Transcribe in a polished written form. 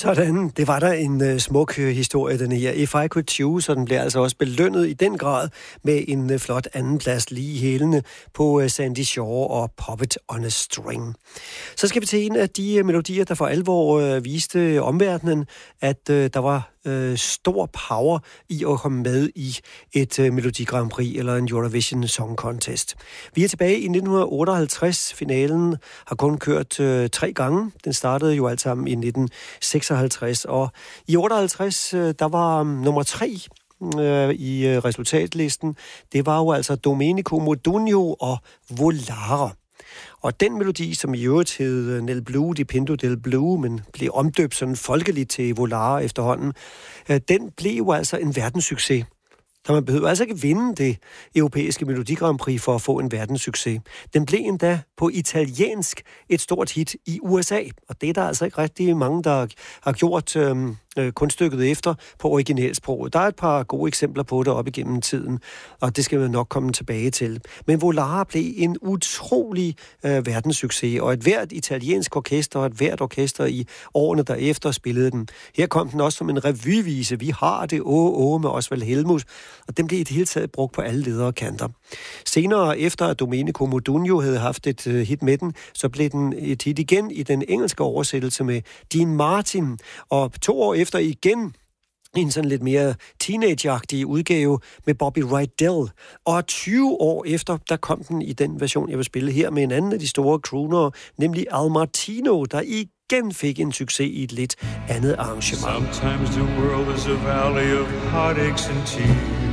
Sådan, det var der en smuk historie, den her If I Could Choose, og den bliver altså også belønnet i den grad med en flot andenplads lige hælende på Sandy Shore og Puppet on a String. Så skal vi til en af de melodier, der for alvor viste omverdenen, at der var stor power i at komme med i et Melodi Grand Prix eller en Eurovision Song Contest. Vi er tilbage i 1958. Finalen har kun kørt 3 gange. Den startede jo alt sammen i 1956, og i 58 der var nummer 3 i resultatlisten. Det var jo altså Domenico Modugno og Volare. Og den melodi, som i øvrigt hed Nel Blu di Pinto del Blu, men blev omdøbt sådan folkeligt til Volare efterhånden, den blev jo altså en verdenssucces. Så man behøver altså ikke vinde det europæiske Melodi Grand Prix for at få en verdenssucces. Den blev endda på italiensk et stort hit i USA, og det er der altså ikke rigtig mange, der har gjort kunststykket efter på originalsproget. Der er et par gode eksempler på det op igennem tiden, og det skal vi nok komme tilbage til. Men Volare blev en utrolig verdenssucces, og et hvert italiensk orkester og et hvert orkester i årene derefter spillede den. Her kom den også som en revyvise. Vi har det med Osvald Helmuth, og den blev i det hele taget brugt på alle ledere og kanter. Senere, efter at Domenico Modugno havde haft et hit med den, så blev den et hit igen i den engelske oversættelse med Dean Martin, og 2 år efter igen en sådan lidt mere teenageagtig udgave med Bobby Rydell. Og 20 år efter, der kom den i den version, jeg vil spille her, med en anden af de store croonere, nemlig Al Martino, der igen fik en succes i et lidt andet arrangement. Sometimes the world is a valley of heartaches and tears.